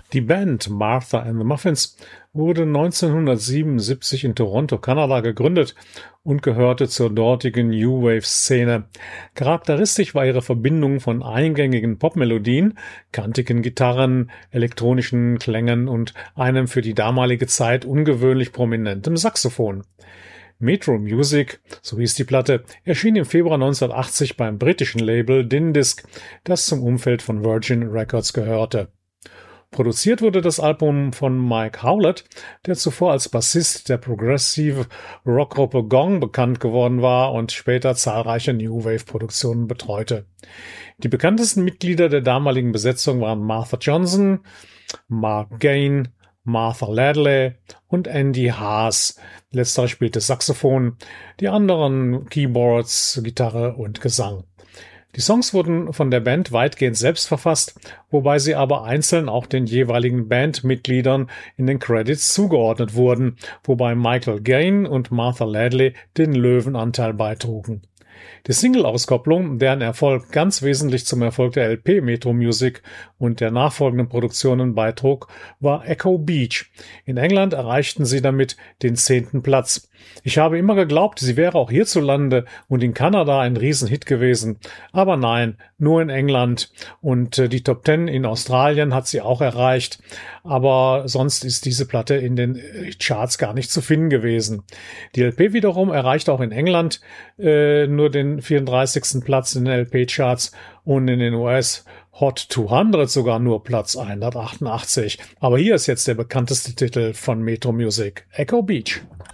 Die Band Martha and the Muffins wurde 1977 in Toronto, Kanada gegründet und gehörte zur dortigen New Wave-Szene. Charakteristisch war ihre Verbindung von eingängigen Popmelodien, kantigen Gitarren, elektronischen Klängen und einem für die damalige Zeit ungewöhnlich prominentem Saxophon. Metro Music, so hieß die Platte, erschien im Februar 1980 beim britischen Label Din Disc, das zum Umfeld von Virgin Records gehörte. Produziert wurde das Album von Mike Howlett, der zuvor als Bassist der Progressive Rockgruppe Gong bekannt geworden war und später zahlreiche New Wave-Produktionen betreute. Die bekanntesten Mitglieder der damaligen Besetzung waren Martha Johnson, Mark Gain, Martha Ladley und Andy Haas. Letzterer spielte Saxophon, die anderen Keyboards, Gitarre und Gesang. Die Songs wurden von der Band weitgehend selbst verfasst, wobei sie aber einzeln auch den jeweiligen Bandmitgliedern in den Credits zugeordnet wurden, wobei Michael Gain und Martha Ladley den Löwenanteil beitrugen. Die Single-Auskopplung, deren Erfolg ganz wesentlich zum Erfolg der LP Metro Music und der nachfolgenden Produktionen beitrug, war Echo Beach. In England erreichten sie damit den 10. Platz. Ich habe immer geglaubt, sie wäre auch hierzulande und in Kanada ein Riesenhit gewesen. Aber nein, nur in England. Und die Top 10 in Australien hat sie auch erreicht. Aber sonst ist diese Platte in den Charts gar nicht zu finden gewesen. Die LP wiederum erreicht auch in England nur den 34. Platz in den LP-Charts und in den US Hot 200 sogar nur Platz 188. Aber hier ist jetzt der bekannteste Titel von Metro Music, Echo Beach.